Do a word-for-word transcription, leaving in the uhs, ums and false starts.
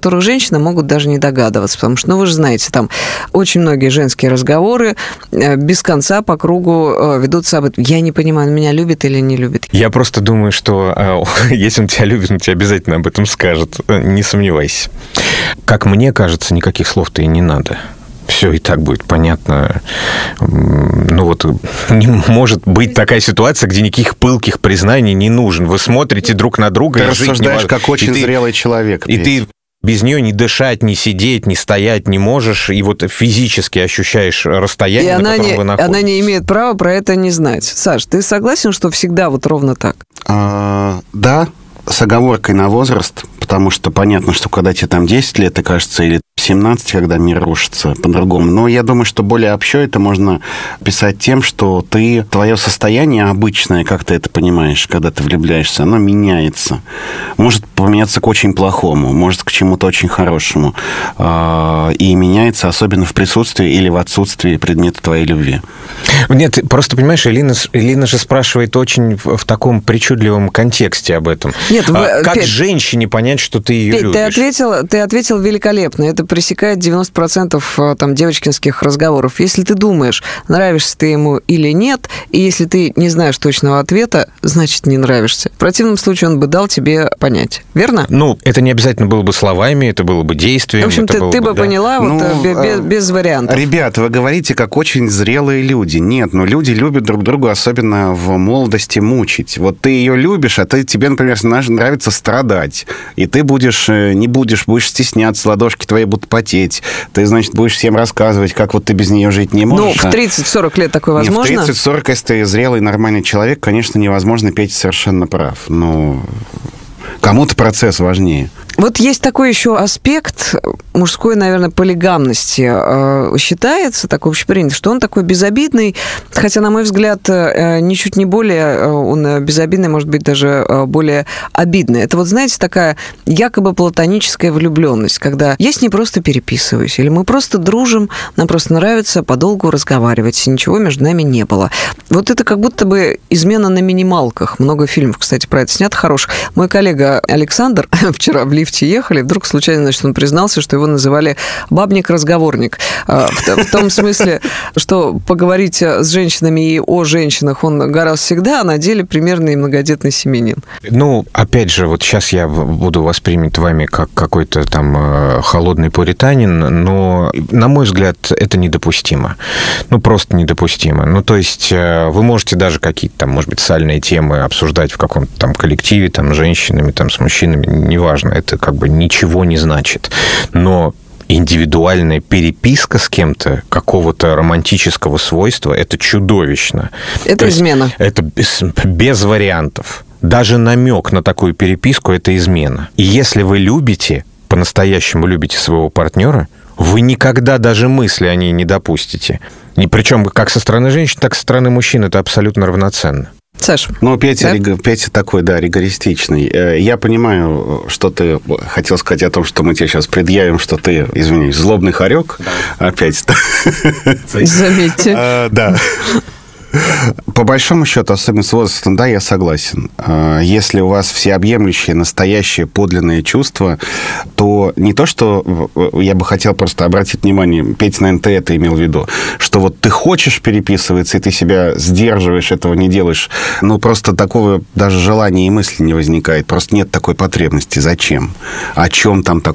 которых женщины могут даже не догадываться, потому что, ну, вы же знаете, там очень многие женские разговоры без конца по кругу ведутся об этом. Я не понимаю, он меня любит или не любит. Я просто думаю, что если он тебя любит, он тебе обязательно об этом скажет. Не сомневайся. Как мне кажется, никаких слов-то и не надо. Все и так будет понятно. Ну вот, не может быть такая ситуация, где никаких пылких признаний не нужен. Вы смотрите друг на друга ты и жить рассуждаешь не... как очень и зрелый ты... человек. И ты без нее не дышать, не сидеть, не стоять не можешь, и вот физически ощущаешь расстояние, и на котором не, вы находитесь. Она не имеет права про это не знать. Саш, ты согласен, что всегда вот ровно так? А, да, с оговоркой на возраст, потому что понятно, что когда тебе там десять лет, и кажется, или семнадцать, когда мир рушится по-другому. Но я думаю, что более общо это можно писать тем, что ты, твое состояние обычное, как ты это понимаешь, когда ты влюбляешься, оно меняется. Может поменяться к очень плохому, может к чему-то очень хорошему. И меняется особенно в присутствии или в отсутствии предмета твоей любви. Нет, просто, понимаешь, Элина, Элина же спрашивает очень в, в таком причудливом контексте об этом. Нет, вы, а, как Петь, женщине понять, что ты ее Петь, любишь? Ты ответил, ты ответил великолепно. Это пресекает девяносто процентов там, девочкинских разговоров. Если ты думаешь, нравишься ты ему или нет, и если ты не знаешь точного ответа, значит, не нравишься. В противном случае он бы дал тебе понять. Верно? Ну, это не обязательно было бы словами, это было бы действием. В общем, это ты, было ты бы, бы да. поняла ну, вот, без, без вариантов. Ребята, вы говорите, как очень зрелые люди. Нет, но люди любят друг друга, особенно в молодости, мучить. Вот ты ее любишь, а ты, тебе, например, нравится страдать. И ты будешь, не будешь, будешь стесняться, ладошки твои будут потеть. Ты, значит, будешь всем рассказывать, как вот ты без нее жить не можешь. Ну, в тридцать-сорок лет такое возможно? Нет, в тридцать-сорок, если ты зрелый, нормальный человек, конечно, невозможно. Петя совершенно прав. Но кому-то процесс важнее. Вот есть такой еще аспект мужской, наверное, полигамности. Считается, так общепринято, что он такой безобидный, хотя, на мой взгляд, ничуть не более он безобидный, может быть, даже более обидный. Это вот, знаете, такая якобы платоническая влюбленность, когда я с ней просто переписываюсь, или мы просто дружим, нам просто нравится подолгу разговаривать, ничего между нами не было. Вот это как будто бы измена на минималках. Много фильмов, кстати, про это снято хороших. Мой коллега Александр вчера в лифте ехали, вдруг случайно, значит, он признался, что его называли бабник-разговорник. В, в том смысле, что поговорить с женщинами и о женщинах он гораздо всегда, а на деле примерный многодетный семьянин. Ну, опять же, вот сейчас я буду воспринят вами как какой-то там холодный пуританин, но, на мой взгляд, это недопустимо. Ну, просто недопустимо. Ну, то есть вы можете даже какие-то там, может быть, сальные темы обсуждать в каком-то там коллективе, там, с женщинами, там, с мужчинами, неважно, это как бы ничего не значит. Но индивидуальная переписка с кем-то какого-то романтического свойства, это чудовищно. Это То измена. Это без, без вариантов. Даже намек на такую переписку – это измена. И если вы любите, по-настоящему любите своего партнера, вы никогда даже мысли о ней не допустите. И причем как со стороны женщин, так и со стороны мужчин это абсолютно равноценно. Саш, Ну, Петя, да? риго, Петя такой, да, ригористичный. Я понимаю, что ты хотел сказать о том, что мы тебе сейчас предъявим, что ты, извините, злобный хорек. Да. Опять. Заметьте. А, да. По большому счету, особенно с возрастом, да, я согласен. Если у вас всеобъемлющее, настоящее, подлинное чувство, то не то, что я бы хотел просто обратить внимание, Петя, наверное, ты это имел в виду, что вот ты хочешь переписываться, и ты себя сдерживаешь, этого не делаешь. Ну, просто такого даже желания и мысли не возникает. Просто нет такой потребности. Зачем? О чем там такое?